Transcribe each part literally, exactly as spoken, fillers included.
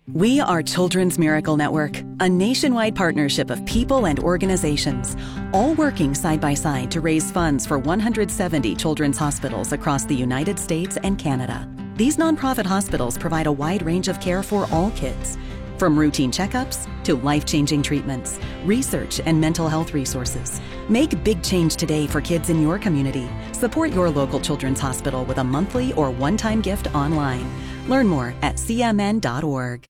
We are Children's Miracle Network, a nationwide partnership of people and organizations, all working side by side to raise funds for one hundred seventy children's hospitals across the United States and Canada. These nonprofit hospitals provide a wide range of care for all kids, from routine checkups to life-changing treatments, research, and mental health resources. Make big change today for kids in your community. Support your local children's hospital with a monthly or one-time gift online. Learn more at c m n dot org.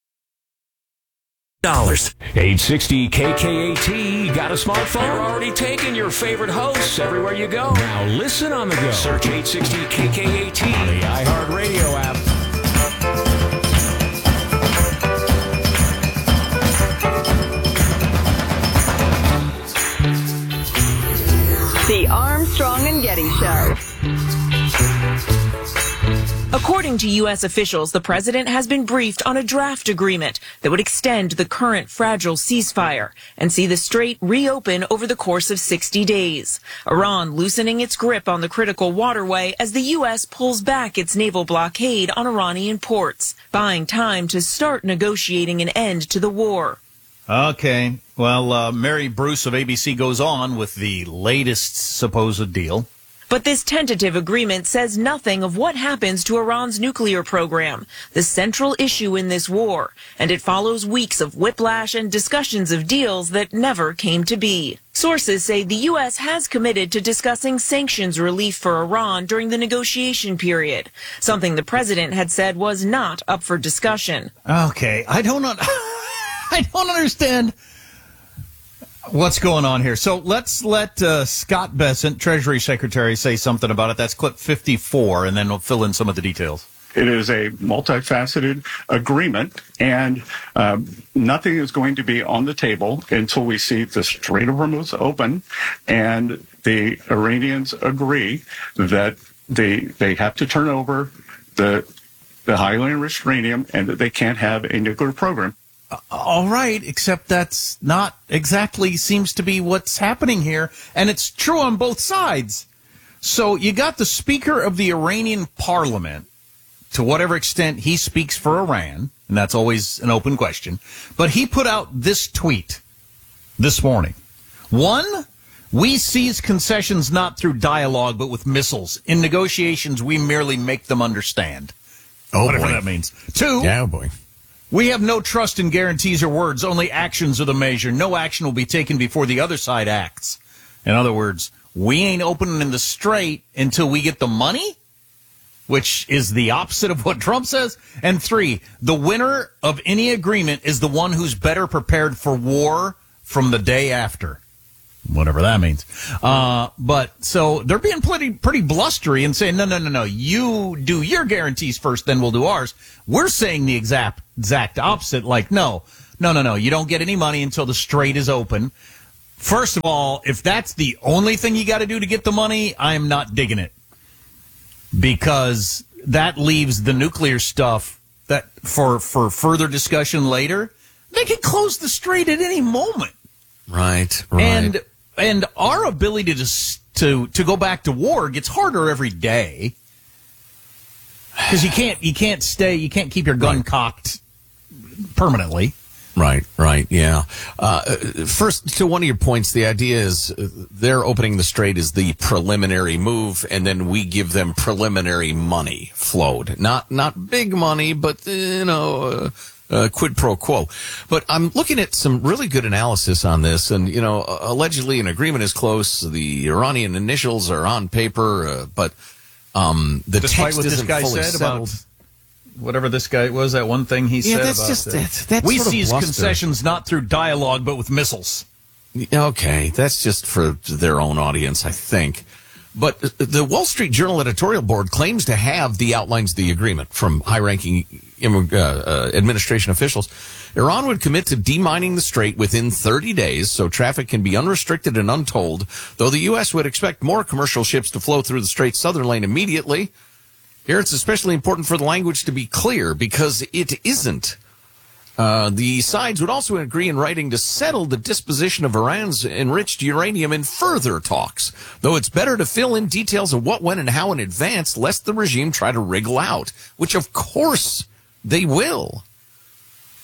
Dollars. eight sixty K K A T. Got a smartphone? You're already taking your favorite hosts everywhere you go. Now listen on the go. Search eight sixty K K A T on the iHeartRadio app. The Armstrong and Getty Show. According to U S officials, the president has been briefed on a draft agreement that would extend the current fragile ceasefire and see the strait reopen over the course of sixty days. Iran loosening its grip on the critical waterway as the U S pulls back its naval blockade on Iranian ports, buying time to start negotiating an end to the war. Okay. Well, uh, Mary Bruce of A B C goes on with the latest supposed deal. But this tentative agreement says nothing of what happens to Iran's nuclear program, the central issue in this war, and it follows weeks of whiplash and discussions of deals that never came to be. Sources say the U S has committed to discussing sanctions relief for Iran during the negotiation period, something the president had said was not up for discussion. Okay, I don't un- I don't understand what's going on here. So let's let uh, Scott Bessent, Treasury Secretary, say something about it. That's clip fifty-four, and then we'll fill in some of the details. It is a multifaceted agreement, and um, nothing is going to be on the table until we see the Strait of Hormuz open and the Iranians agree that they they have to turn over the the highly enriched uranium and that they can't have a nuclear program. Uh, all right, except that's not exactly seems to be what's happening here, and it's true on both sides. So you got the Speaker of the Iranian Parliament, to whatever extent he speaks for Iran, and that's always an open question, but he put out this tweet this morning. One, we seize concessions not through dialogue, but with missiles. In negotiations, we merely make them understand. Oh, whatever boy. that means. Two, yeah, oh boy. We have no trust in guarantees or words, only actions are the measure. No action will be taken before the other side acts. In other words, we ain't opening the strait until we get the money, which is the opposite of what Trump says. And three, the winner of any agreement is the one who's better prepared for war from the day after. Whatever that means. Uh, but so they're being pretty, pretty blustery and saying, no, no, no, no, you do your guarantees first, then we'll do ours. We're saying the exact, exact opposite. Like, no, no, no, no, you don't get any money until the strait is open. First of all, if that's the only thing you got to do to get the money, I'm not digging it. Because that leaves the nuclear stuff that for, for further discussion later. They can close the strait at any moment. Right, right. And and our ability to to to go back to war gets harder every day because you can't you can't stay you can't keep your gun right. cocked permanently. Right, right, yeah. Uh, first, to one of your points, the idea is uh, they're opening the strait is the preliminary move, and then we give them preliminary money flowed. Not not big money, but uh, you know. Uh, Uh, quid pro quo. But I'm looking at some really good analysis on this, and, you know, allegedly an agreement is close. The Iranian initials are on paper, uh, but um, the Despite text what this isn't guy fully said settled. about whatever this guy was, that one thing he yeah, said that's about just, uh, that, that's we sort of seize bluster. concessions not through dialogue, but with missiles. Okay, that's just for their own audience, I think. But the Wall Street Journal editorial board claims to have the outlines of the agreement from high-ranking uh, uh, administration officials. Iran would commit to demining the strait within thirty days so traffic can be unrestricted and untold, though the U S would expect more commercial ships to flow through the strait's southern lane immediately. Here it's especially important for the language to be clear because it isn't. Uh, the sides would also agree in writing to settle the disposition of Iran's enriched uranium in further talks, though it's better to fill in details of what, when, and how in advance, lest the regime try to wriggle out, which of course they will.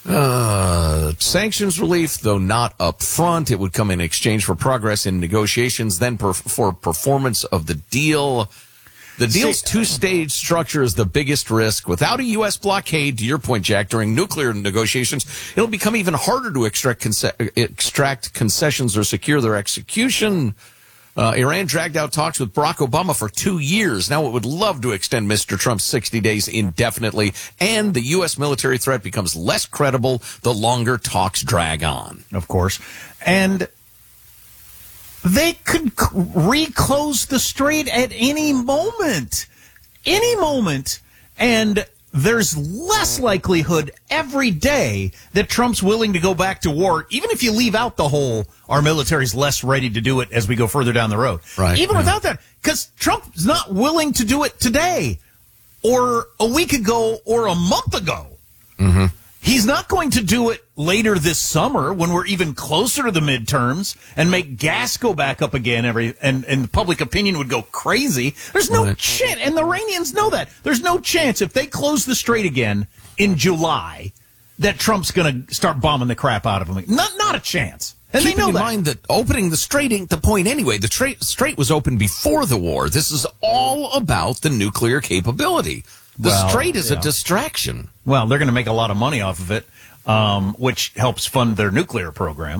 Uh, sanctions relief, though not up front. It would come in exchange for progress in negotiations, then per- for performance of the deal. The deal's two-stage structure is the biggest risk. Without a U S blockade, to your point, Jack, during nuclear negotiations, it'll become even harder to extract, conce- extract concessions or secure their execution. Uh, Iran dragged out talks with Barack Obama for two years. Now it would love to extend Mister Trump's sixty days indefinitely, and the U S military threat becomes less credible the longer talks drag on. Of course. And they could c- reclose the strait at any moment. Any moment. And there's less likelihood every day that Trump's willing to go back to war, even if you leave out the whole, our military's less ready to do it as we go further down the road. Right. Even yeah. without that, because Trump's not willing to do it today or a week ago or a month ago. Mm-hmm. He's not going to do it later this summer when we're even closer to the midterms and make gas go back up again. Every and, and public opinion would go crazy. There's no Right. chance, and the Iranians know that. There's no chance if they close the strait again in July that Trump's going to start bombing the crap out of them. Not, not a chance. And Keeping they know in that. mind that opening the strait ain't the point anyway. The tra- strait was open before the war. This is all about the nuclear capability. The Well, strait is yeah. a distraction. Well, they're going to make a lot of money off of it, um, which helps fund their nuclear program.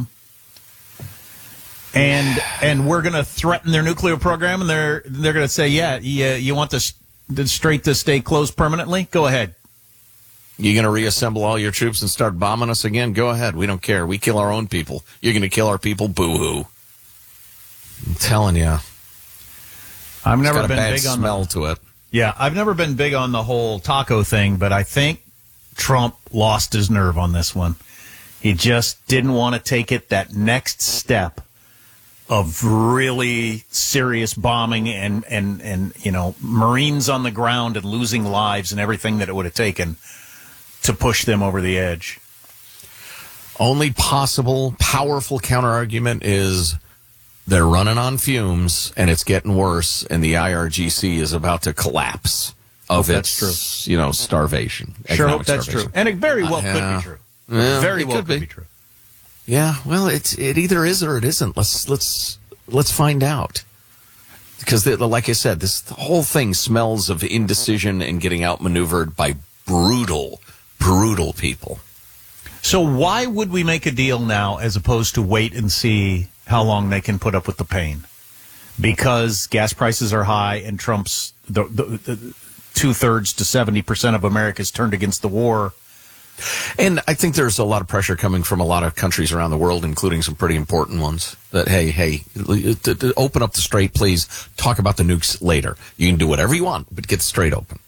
And and we're going to threaten their nuclear program, and they're they're going to say, yeah, you, you want the, the strait to stay closed permanently? Go ahead. You going to reassemble all your troops and start bombing us again? Go ahead. We don't care. We kill our own people. You're going to kill our people? Boo-hoo. I'm telling you. I've never It's got a been bad big on smell the, to it. Yeah, I've never been big on the whole taco thing, but I think Trump lost his nerve on this one. He just didn't want to take it that next step of really serious bombing and, and, and, you know, Marines on the ground and losing lives and everything that it would have taken to push them over the edge. Only possible powerful counterargument is they're running on fumes and it's getting worse, and the I R G C is about to collapse of That's its, you know, starvation. Sure, economic that's starvation. true. And it very well Uh, could yeah. be true. Yeah, very it well could could be. be true. Yeah, well, it's it either is or it isn't. Let's let's let's find out. Because, the, like I said, this the whole thing smells of indecision and getting outmaneuvered by brutal, brutal people. So why would we make a deal now as opposed to wait and see how long they can put up with the pain? Because gas prices are high and Trump's the, the, the two-thirds to seventy percent of America's turned against the war. And I think there's a lot of pressure coming from a lot of countries around the world, including some pretty important ones, that, hey, hey, to, to open up the strait, please. Talk about the nukes later. You can do whatever you want, but get the strait open.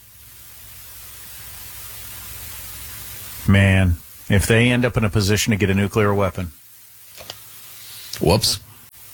Man, if they end up in a position to get a nuclear weapon. Whoops.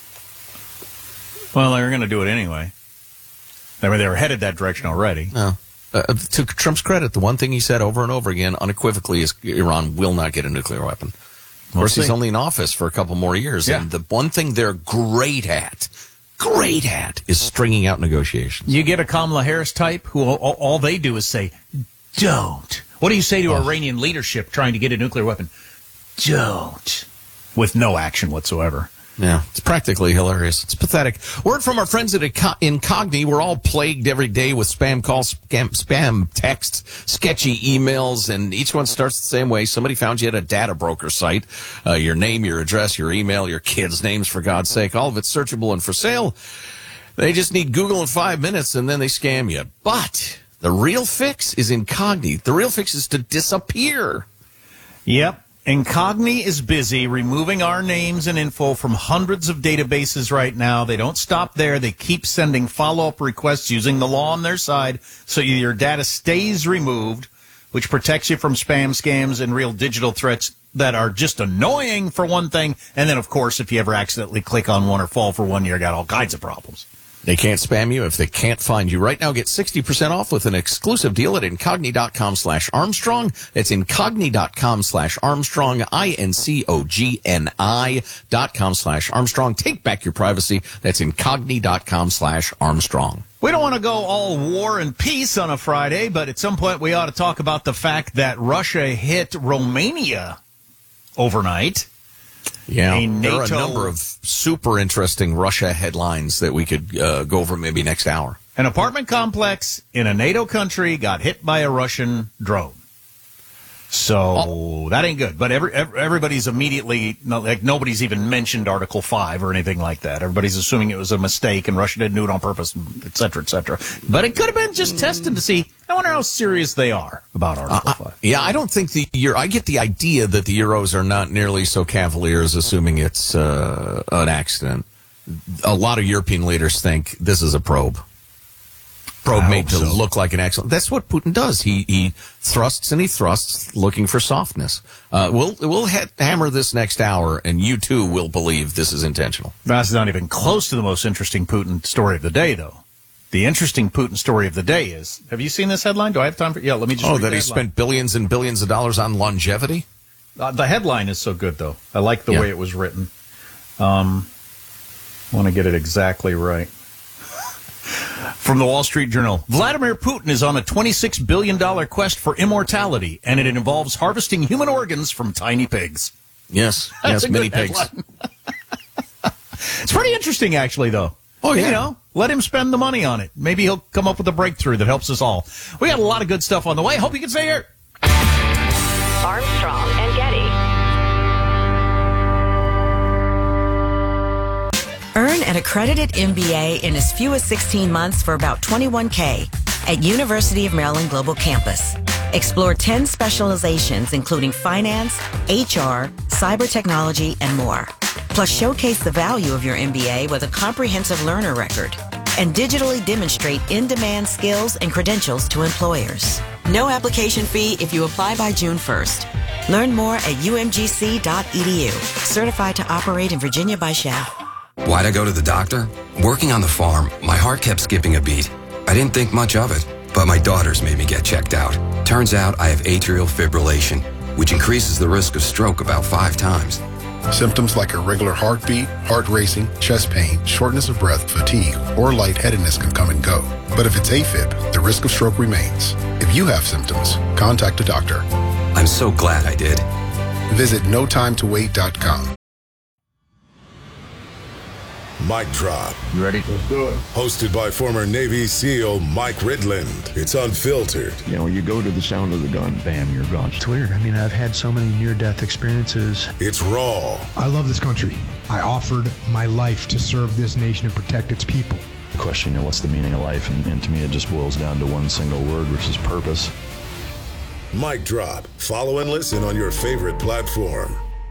Well, they're going to do it anyway. I mean, they were headed that direction already. No. Uh, to Trump's credit, the one thing he said over and over again, unequivocally, is Iran will not get a nuclear weapon. Of We'll course, see. he's only in office for a couple more years. Yeah. And the one thing they're great at, great at, is stringing out negotiations. You get a Kamala Harris type who all, all they do is say, don't. What do you say to Oh. Iranian leadership trying to get a nuclear weapon? Don't. With no action whatsoever. Yeah, it's practically hilarious. It's pathetic. Word from our friends at Incogni. We're all plagued every day with spam calls, scam, spam texts, sketchy emails, and each one starts the same way. Somebody found you at a data broker site. Uh, your name, your address, your email, your kids' names, for God's sake. All of it's searchable and for sale. They just need Google in five minutes, and then they scam you. But the real fix is Incogni. The real fix is to disappear. Yep. Incogni is busy removing our names and info from hundreds of databases right now. They don't stop there. They keep sending follow-up requests using the law on their side so your data stays removed, which protects you from spam scams and real digital threats that are just annoying for one thing. And then, of course, if you ever accidentally click on one or fall for one, you got all kinds of problems. They can't spam you if they can't find you. Right now, get sixty percent off with an exclusive deal at incogni.com slash Armstrong. That's incogni.com slash Armstrong, I-N-C-O-G-N-I dot com slash Armstrong. Take back your privacy. That's incogni.com slash Armstrong. We don't want to go all war and peace on a Friday, but at some point we ought to talk about the fact that Russia hit Romania overnight. Yeah, A there are a NATO number of super interesting Russia headlines that we could uh, go over maybe next hour. An apartment complex in a NATO country got hit by a Russian drone. So oh. that ain't good. But every, every, everybody's immediately, like nobody's even mentioned Article five or anything like that. Everybody's assuming it was a mistake and Russia didn't do it on purpose, et cetera, et cetera. But it could have been just tested to see, I wonder how serious they are about Article uh, five. Yeah, I don't think the Euro, I get the idea that the Euros are not nearly so cavalier as assuming it's uh, an accident. A lot of European leaders think this is a probe. Probe made to so. look like an accident. That's what Putin does. He he thrusts and he thrusts, looking for softness. Uh, we'll we'll ha- hammer this next hour, and you too will believe this is intentional. That's not even close to the most interesting Putin story of the day, though. The interesting Putin story of the day is: have you seen this headline? Do I have time for? Yeah, let me just. Oh, read that the he headline. spent billions and billions of dollars on longevity. Uh, the headline is so good, though. I like the Yeah. way it was written. Um, I want to get it exactly right. From the Wall Street Journal, Vladimir Putin is on a twenty-six billion dollars quest for immortality, and it involves harvesting human organs from tiny pigs. Yes, That's yes, a mini good pigs. headline. It's pretty interesting, actually, though. Oh, yeah. You know, let him spend the money on it. Maybe he'll come up with a breakthrough that helps us all. We got a lot of good stuff on the way. Hope you can stay here. Armstrong and Getty. Earn an accredited M B A in as few as sixteen months for about twenty-one K at University of Maryland Global Campus. Explore ten specializations including finance, H R, cyber technology, and more. Plus showcase the value of your M B A with a comprehensive learner record and digitally demonstrate in-demand skills and credentials to employers. No application fee if you apply by June first. Learn more at U M G C dot E D U. Certified to operate in Virginia by S H A. Why'd I go to the doctor? Working on the farm, my heart kept skipping a beat. I didn't think much of it, but my daughters made me get checked out. Turns out I have atrial fibrillation, which increases the risk of stroke about five times. Symptoms like irregular heartbeat, heart racing, chest pain, shortness of breath, fatigue, or lightheadedness can come and go. But if it's AFib, the risk of stroke remains. If you have symptoms, contact a doctor. I'm so glad I did. Visit no time to wait dot com. Mic Drop. You ready? Let's do it. Hosted by former Navy SEAL Mike Ridland. It's unfiltered. You know, you go to the sound of the gun, bam, you're gone. It's weird. I mean, I've had so many near-death experiences. It's raw. I love this country. I offered my life to serve this nation and protect its people. The question, you know, what's the meaning of life? And, and to me, it just boils down to one single word, which is purpose. Mic Drop. Follow and listen on your favorite platform.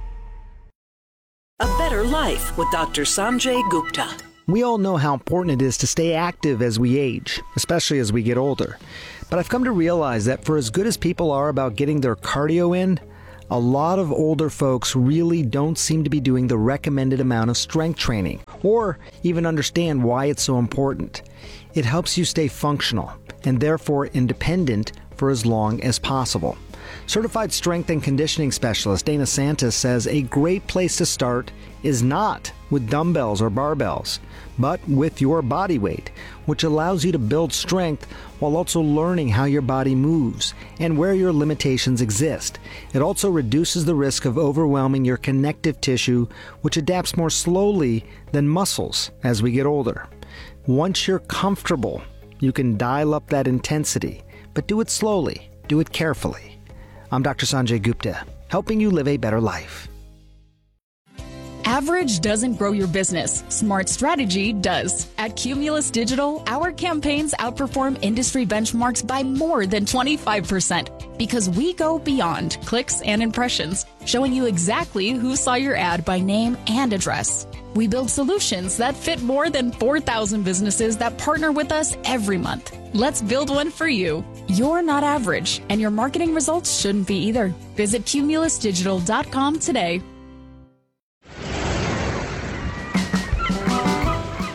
A Better Life with Doctor Sanjay Gupta. We all know how important it is to stay active as we age, especially as we get older. But I've come to realize that for as good as people are about getting their cardio in, a lot of older folks really don't seem to be doing the recommended amount of strength training, or even understand why it's so important. It helps you stay functional, and therefore independent for as long as possible. Certified strength and conditioning specialist Dana Santis says a great place to start is not with dumbbells or barbells, but with your body weight, which allows you to build strength while also learning how your body moves and where your limitations exist. It also reduces the risk of overwhelming your connective tissue, which adapts more slowly than muscles as we get older. Once you're comfortable, you can dial up that intensity, but do it slowly, do it carefully. I'm Doctor Sanjay Gupta, helping you live a better life. Average doesn't grow your business. Smart strategy does. At Cumulus Digital, our campaigns outperform industry benchmarks by more than twenty-five percent because we go beyond clicks and impressions, showing you exactly who saw your ad by name and address. We build solutions that fit more than four thousand businesses that partner with us every month. Let's build one for you. You're not average, and your marketing results shouldn't be either. Visit cumulus digital dot com today.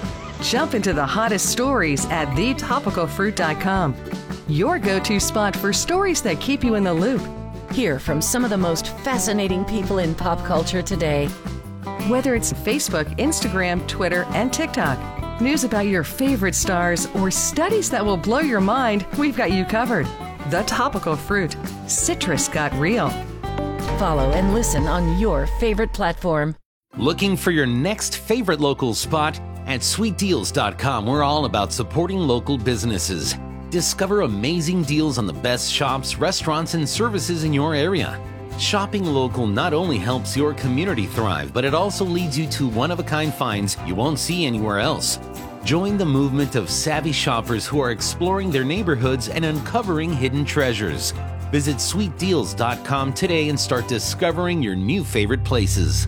Jump into the hottest stories at the topical fruit dot com. Your go-to spot for stories that keep you in the loop. Hear from some of the most fascinating people in pop culture today. Whether it's Facebook, Instagram, Twitter, and TikTok, news about your favorite stars, or studies that will blow your mind, we've got you covered. The Topical Fruit. Citrus got real. Follow and listen on your favorite platform. Looking for your next favorite local spot? At sweet deals dot com, we're all about supporting local businesses. Discover amazing deals on the best shops, restaurants, and services in your area. Shopping local not only helps your community thrive, but it also leads you to one-of-a-kind finds you won't see anywhere else. Join the movement of savvy shoppers who are exploring their neighborhoods and uncovering hidden treasures. Visit sweet deals dot com today and start discovering your new favorite places.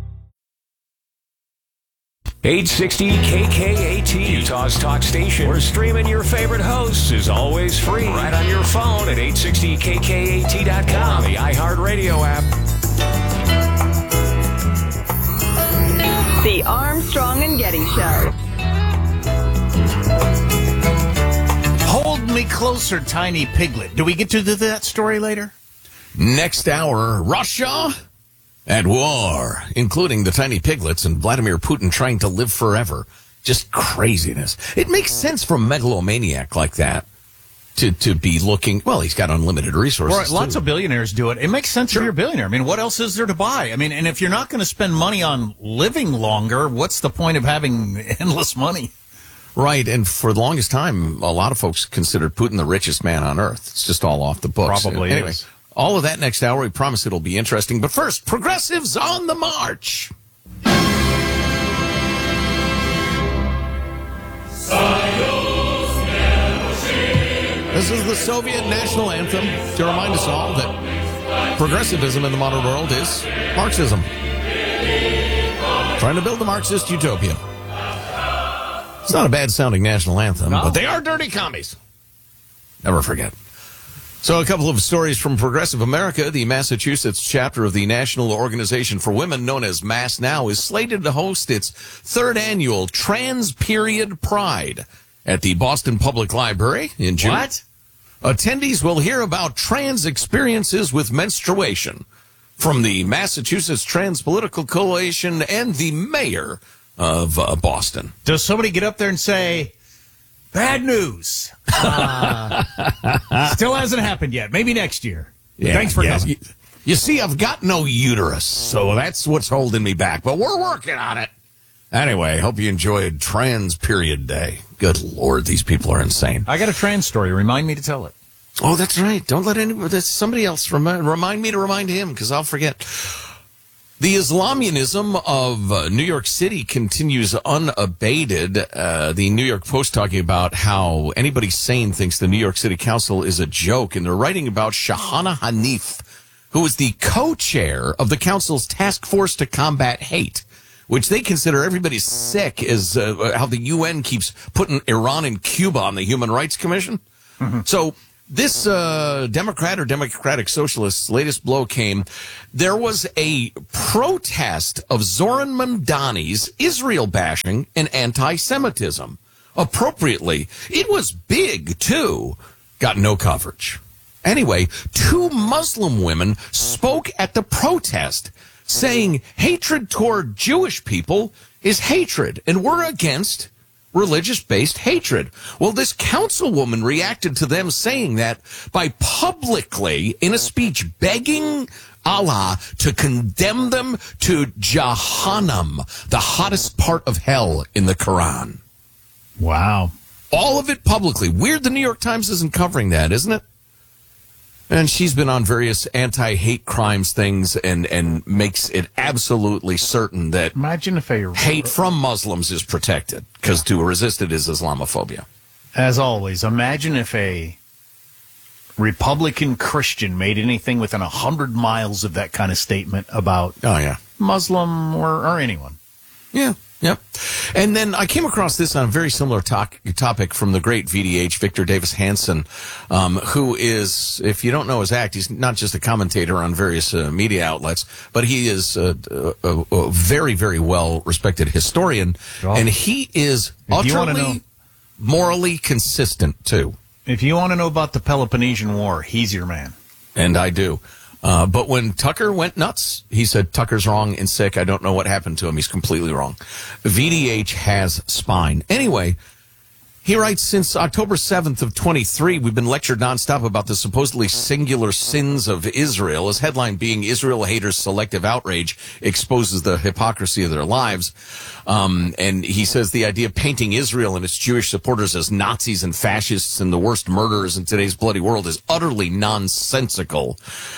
eight sixty K K A T, Utah's talk station, where streaming your favorite hosts is always free. Right on your phone at eight sixty K K A T dot com, the iHeartRadio app. The Armstrong and Getty Show. Hold me closer, tiny piglet. Do we get to do that story later? Next hour, Russia at war, including the tiny piglets and Vladimir Putin trying to live forever. Just craziness. It makes sense for a megalomaniac like that to, to be looking, well, he's got unlimited resources. Right, lots too. of billionaires do it. It makes sense sure. if you're a billionaire. I mean, what else is there to buy? I mean, and if you're not going to spend money on living longer, what's the point of having endless money? Right, and for the longest time, a lot of folks considered Putin the richest man on earth. It's just all off the books. Probably anyway, is. All of that next hour. We promise it'll be interesting. But first, progressives on the march. This is the Soviet national anthem to remind us all that progressivism in the modern world is Marxism. Trying to build the Marxist utopia. It's not a bad-sounding national anthem, no. but they are dirty commies. Never forget. So a couple of stories from Progressive America. The Massachusetts chapter of the National Organization for Women, known as Mass Now, is slated to host its third annual Trans Period Pride at the Boston Public Library in June. What? Attendees will hear about trans experiences with menstruation from the Massachusetts Trans Political Coalition and the mayor of uh, Boston. Does somebody get up there and say, bad news? Uh, still hasn't happened yet. Maybe next year. Yeah, Thanks for yes. coming. You, you see, I've got no uterus, so that's what's holding me back. But we're working on it. Anyway, hope you enjoyed Trans Period Day. Good Lord, these people are insane. I got a trans story. Remind me to tell it. Oh, that's right. Don't let anybody, that's somebody else remind, remind me to remind him, because I'll forget. The Islamianism of uh, New York City continues unabated. Uh, the New York Post talking about how anybody sane thinks the New York City Council is a joke. And they're writing about Shahana Hanif, who is the co-chair of the council's task force to combat hate, which they consider everybody sick, as uh, how the U N keeps putting Iran and Cuba on the Human Rights Commission. Mm-hmm. So this uh, Democrat or Democratic Socialist's latest blow came. There was a protest of Zoran Mamdani's Israel bashing and anti-Semitism. Appropriately, it was big, too. Got no coverage. Anyway, two Muslim women spoke at the protest, saying hatred toward Jewish people is hatred, and we're against religious-based hatred. Well, this councilwoman reacted to them saying that by publicly, in a speech, begging Allah to condemn them to Jahannam, the hottest part of hell in the Quran. Wow. All of it publicly. Weird the New York Times isn't covering that, isn't it? And she's been on various anti-hate crimes things and, and makes it absolutely certain that Imagine if a, hate from Muslims is protected, because to resist it is Islamophobia. As always, imagine if a Republican Christian made anything within a hundred miles of that kind of statement about oh yeah Muslim or, or anyone. Yeah. Yep. And then I came across this on a very similar talk, topic from the great V D H, Victor Davis Hanson, um, who is, if you don't know his act, he's not just a commentator on various uh, media outlets, but he is a, a, a very, very well-respected historian. Oh. And he is if utterly morally consistent, too. If you want to know about the Peloponnesian War, he's your man. And I do. Uh, but when Tucker went nuts, he said, Tucker's wrong and sick. I don't know what happened to him. He's completely wrong. V D H has spine. Anyway, he writes, since October seventh of twenty-three, we've been lectured nonstop about the supposedly singular sins of Israel. His headline being, Israel haters' selective outrage exposes the hypocrisy of their lives. Um, and he says the idea of painting Israel and its Jewish supporters as Nazis and fascists and the worst murderers in today's bloody world is utterly nonsensical.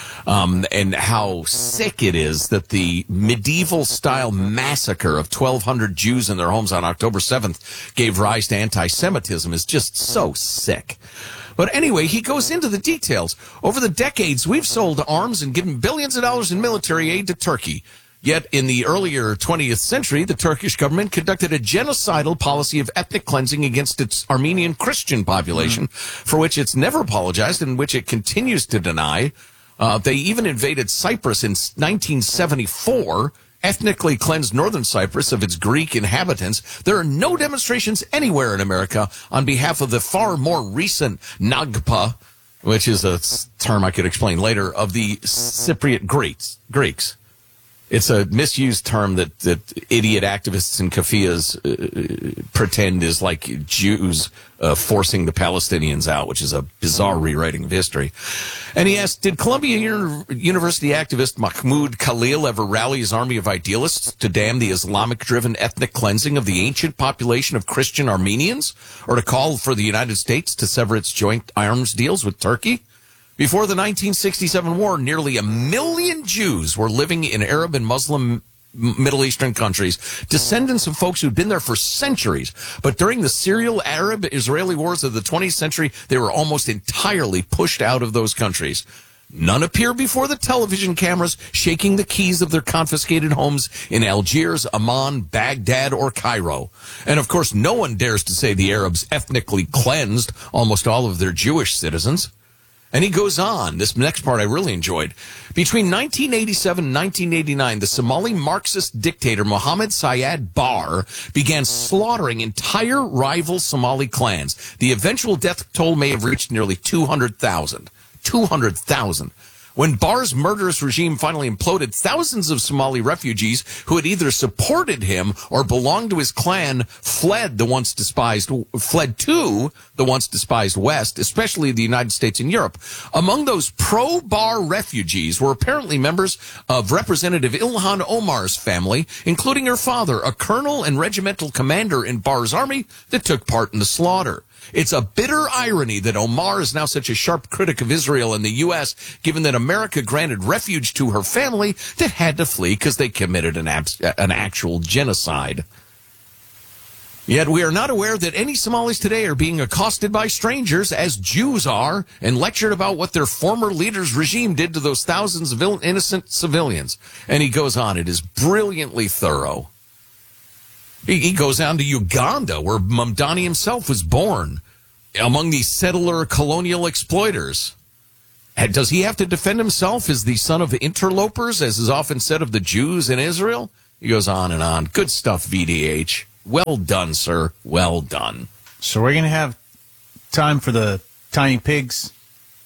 Um, and how sick it is that the medieval-style massacre of twelve hundred Jews in their homes on October seventh gave rise to anti-Semitism is just so sick. But anyway, he goes into the details. Over the decades, we've sold arms and given billions of dollars in military aid to Turkey. Yet in the earlier twentieth century, the Turkish government conducted a genocidal policy of ethnic cleansing against its Armenian Christian population, mm-hmm. for which it's never apologized and which it continues to deny. Uh, they even invaded Cyprus in nineteen seventy-four, ethnically cleansed northern Cyprus of its Greek inhabitants. There are no demonstrations anywhere in America on behalf of the far more recent Nagpa, which is a term I could explain later, of the Cypriot Greeks. Greeks. It's a misused term that, that idiot activists and kafiyas uh, pretend is like Jews uh, forcing the Palestinians out, which is a bizarre rewriting of history. And he asked, did Columbia Uni- University activist Mahmoud Khalil ever rally his army of idealists to damn the Islamic-driven ethnic cleansing of the ancient population of Christian Armenians, or to call for the United States to sever its joint arms deals with Turkey? Before the nineteen sixty-seven war, nearly a million Jews were living in Arab and Muslim Middle Eastern countries, descendants of folks who'd been there for centuries. But during the Syrian Arab-Israeli wars of the twentieth century, they were almost entirely pushed out of those countries. None appear before the television cameras shaking the keys of their confiscated homes in Algiers, Amman, Baghdad, or Cairo. And of course, no one dares to say the Arabs ethnically cleansed almost all of their Jewish citizens. And he goes on, this next part I really enjoyed. Between nineteen eighty-seven and nineteen eighty-nine, the Somali Marxist dictator Mohammed Siad Barre began slaughtering entire rival Somali clans. The eventual death toll may have reached nearly two hundred thousand. two hundred thousand. When Barre's murderous regime finally imploded, thousands of Somali refugees who had either supported him or belonged to his clan fled the once despised, fled to the once despised West, especially the United States and Europe. Among those pro-Barre refugees were apparently members of Representative Ilhan Omar's family, including her father, a colonel and regimental commander in Barre's army that took part in the slaughter. It's a bitter irony that Omar is now such a sharp critic of Israel and the U S, given that America granted refuge to her family that had to flee because they committed an, abs- an actual genocide. Yet we are not aware that any Somalis today are being accosted by strangers, as Jews are, and lectured about what their former leader's regime did to those thousands of innocent civilians. And he goes on. It is brilliantly thorough. He, he goes down to Uganda, where Mamdani himself was born, among these settler colonial exploiters. And does he have to defend himself as the son of interlopers, as is often said of the Jews in Israel? He goes on and on. Good stuff, V D H. Well done, sir. Well done. So we're going to have time for the tiny pigs.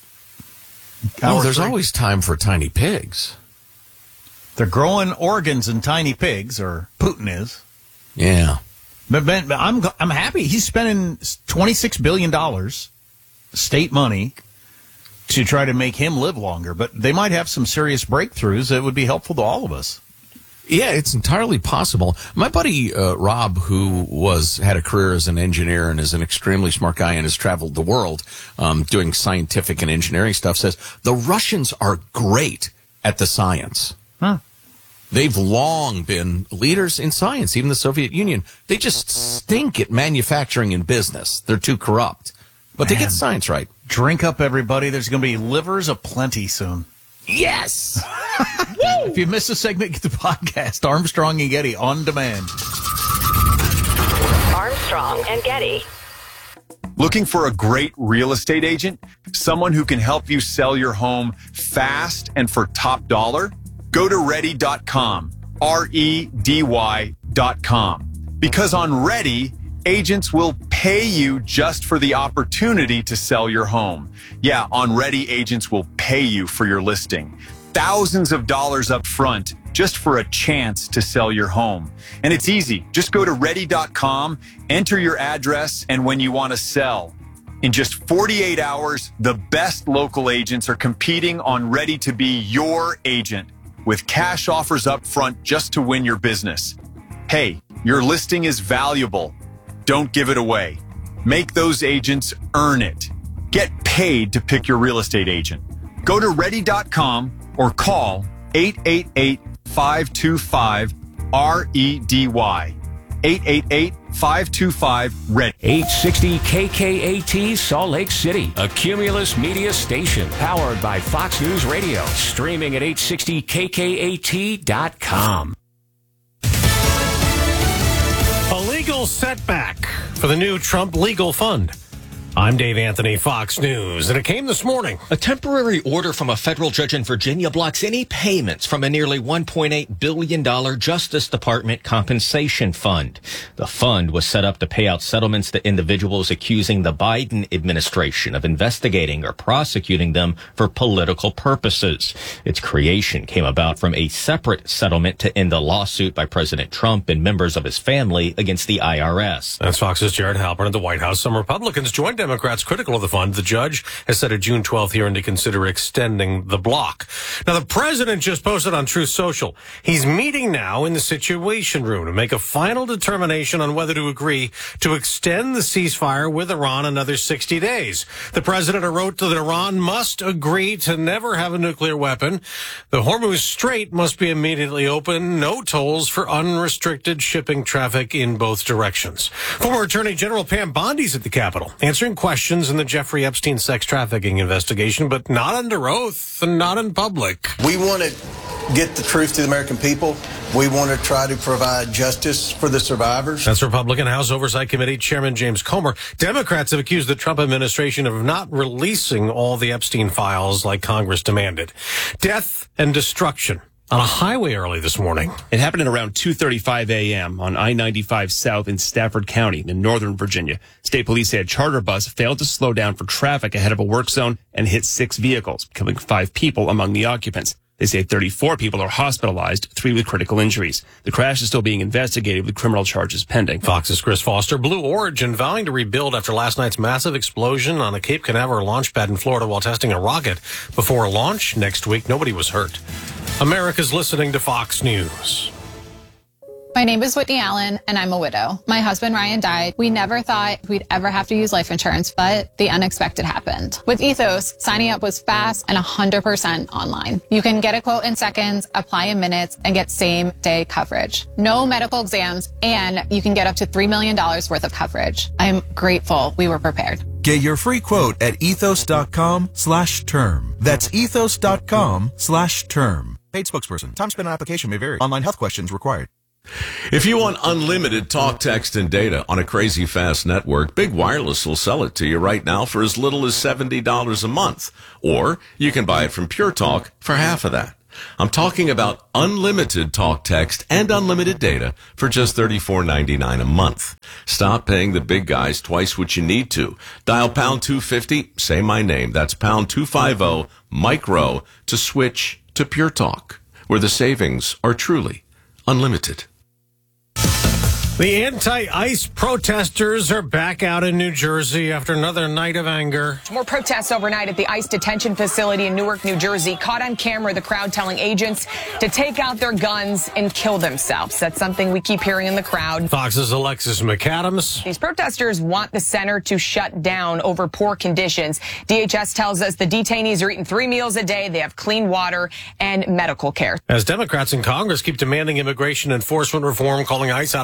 Oh, there's three. Always time for tiny pigs. They're growing organs in tiny pigs, or Putin is. Yeah. But Ben, I'm I'm happy. He's spending twenty-six billion dollars state money to try to make him live longer. But they might have some serious breakthroughs that would be helpful to all of us. Yeah, it's entirely possible. My buddy uh, Rob, who was had a career as an engineer and is an extremely smart guy and has traveled the world um, doing scientific and engineering stuff, says the Russians are great at the science. Huh. They've long been leaders in science, even the Soviet Union. They just stink at manufacturing and business. They're too corrupt. But Man, they get science right. Drink up, everybody. There's going to be livers aplenty soon. Yes! If you missed a segment, get the podcast, Armstrong and Getty, on demand. Armstrong and Getty. Looking for a great real estate agent? Someone who can help you sell your home fast and for top dollar? Go to ready dot com, R E D Y dot com. Because on Ready, agents will pay you just for the opportunity to sell your home. Yeah, on Ready, agents will pay you for your listing. Thousands of dollars up front just for a chance to sell your home. And it's easy. Just go to ready dot com, enter your address, and when you want to sell. In just forty-eight hours, the best local agents are competing on Ready to be your agent with cash offers up front just to win your business. Hey, your listing is valuable. Don't give it away. Make those agents earn it. Get paid to pick your real estate agent. Go to ready dot com or call eight eight eight, five two five, R E D Y. eight eight eight, five two five, READY. eight sixty K K A T Salt Lake City, a Cumulus media station powered by Fox News Radio. Streaming at eight sixty K K A T dot com. A legal setback for the new Trump legal fund. I'm Dave Anthony, Fox News, and it came this morning. A temporary order from a federal judge in Virginia blocks any payments from a nearly one point eight billion dollars Justice Department compensation fund. The fund was set up to pay out settlements to individuals accusing the Biden administration of investigating or prosecuting them for political purposes. Its creation came about from a separate settlement to end a lawsuit by President Trump and members of his family against the I R S. That's Fox's Jared Halpern at the White House. Some Republicans joined Democrats critical of the fund. The judge has set a June twelfth hearing to consider extending the block. Now, the president just posted on Truth Social. He's meeting now in the Situation Room to make a final determination on whether to agree to extend the ceasefire with Iran another sixty days. The president wrote that Iran must agree to never have a nuclear weapon. The Hormuz Strait must be immediately open. No tolls for unrestricted shipping traffic in both directions. Former Attorney General Pam Bondi's at the Capitol, answering questions in the Jeffrey Epstein sex trafficking investigation, but not under oath and not in public. We want to get the truth to the American people. We want to try to provide justice for the survivors. That's Republican House Oversight Committee Chairman James Comer. Democrats have accused the Trump administration of not releasing all the Epstein files like Congress demanded. Death and destruction on a highway early this morning. It happened at around two thirty-five a.m. on I ninety-five South in Stafford County in northern Virginia. State police say a charter bus failed to slow down for traffic ahead of a work zone and hit six vehicles, killing five people among the occupants. They say thirty-four people are hospitalized, three with critical injuries. The crash is still being investigated with criminal charges pending. Fox's Chris Foster. Blue Origin vowing to rebuild after last night's massive explosion on a Cape Canaveral launch pad in Florida while testing a rocket. Before launch next week, nobody was hurt. America's listening to Fox News. My name is Whitney Allen, and I'm a widow. My husband, Ryan, died. We never thought we'd ever have to use life insurance, but the unexpected happened. With Ethos, signing up was fast and one hundred percent online. You can get a quote in seconds, apply in minutes, and get same-day coverage. No medical exams, and you can get up to three million dollars worth of coverage. I'm grateful we were prepared. Get your free quote at ethos.com slash term. That's ethos.com slash term. Paid spokesperson. Time spent on application may vary. Online health questions required. If you want unlimited talk, text, and data on a crazy fast network, Big Wireless will sell it to you right now for as little as seventy dollars a month. Or you can buy it from Pure Talk for half of that. I'm talking about unlimited talk, text, and unlimited data for just thirty-four ninety-nine a month. Stop paying the big guys twice what you need to. Dial pound two fifty, say my name. That's pound two fifty, micro, to switch to Pure Talk, where the savings are truly unlimited. The anti-ICE protesters are back out in New Jersey after another night of anger. More protests overnight at the ICE detention facility in Newark, New Jersey. Caught on camera, the crowd telling agents to take out their guns and kill themselves. That's something we keep hearing in the crowd. Fox's Alexis McAdams. These protesters want the center to shut down over poor conditions. D H S tells us the detainees are eating three meals a day. They have clean water and medical care. As Democrats in Congress keep demanding immigration enforcement reform, calling ICE out of control,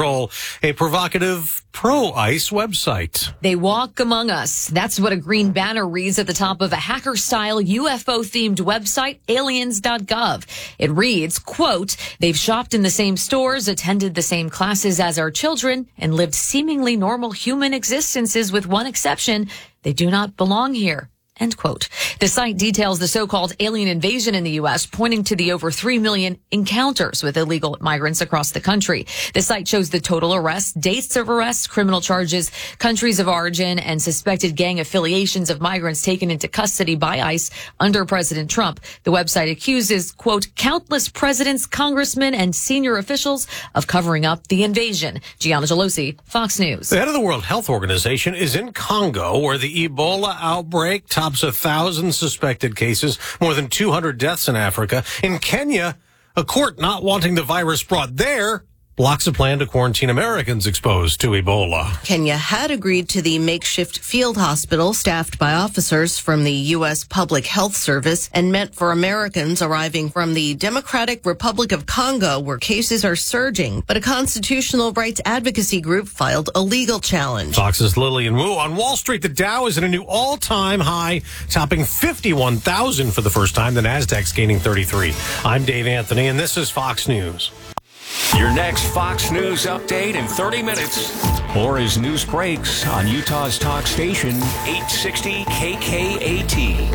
control a provocative pro-ICE website. They walk among us. That's what a green banner reads at the top of a hacker-style U F O-themed website, aliens dot gov. It reads, quote, they've shopped in the same stores, attended the same classes as our children, and lived seemingly normal human existences with one exception. They do not belong here. End quote. The site details the so-called alien invasion in the U S, pointing to the over three million encounters with illegal migrants across the country. The site shows the total arrests, dates of arrests, criminal charges, countries of origin, and suspected gang affiliations of migrants taken into custody by ICE under President Trump. The website accuses, quote, countless presidents, congressmen, and senior officials of covering up the invasion. Gianna Gelosi, Fox News. The head of the World Health Organization is in Congo, where the Ebola outbreak tops a thousand suspected cases, more than two hundred deaths in Africa. In Kenya, a court not wanting the virus brought there blocks a plan to quarantine Americans exposed to Ebola. Kenya had agreed to the makeshift field hospital staffed by officers from the U S Public Health Service and meant for Americans arriving from the Democratic Republic of Congo, where cases are surging. But a constitutional rights advocacy group filed a legal challenge. Fox's Lillian Wu. On Wall Street, the Dow is at a new all-time high, topping fifty-one thousand for the first time. The Nasdaq's gaining thirty-three. I'm Dave Anthony, and this is Fox News. Your next Fox News update in thirty minutes. Or as news breaks on Utah's talk station, eight sixty K K A T.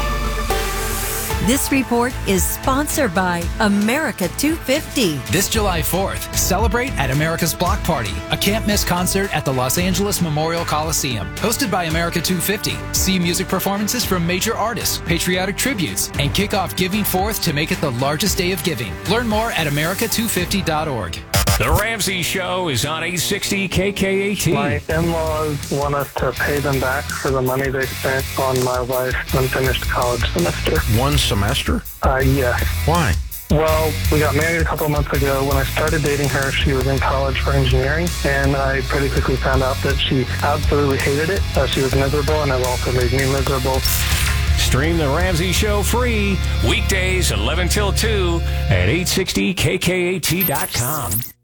This report is sponsored by America two fifty. This July fourth, celebrate at America's Block Party, a can't-miss concert at the Los Angeles Memorial Coliseum. Hosted by America two fifty. See music performances from major artists, patriotic tributes, and kick off Giving Forth to make it the largest day of giving. Learn more at America two fifty dot org. The Ramsey Show is on eight sixty K K A T. My in-laws want us to pay them back for the money they spent on my wife's unfinished college semester. One semester? Uh, yes. Why? Well, we got married a couple of months ago. When I started dating her, she was in college for engineering, and I pretty quickly found out that she absolutely hated it. Uh, she was miserable, and it also made me miserable. Stream The Ramsey Show free, weekdays eleven till two at eight sixty K K A T dot com.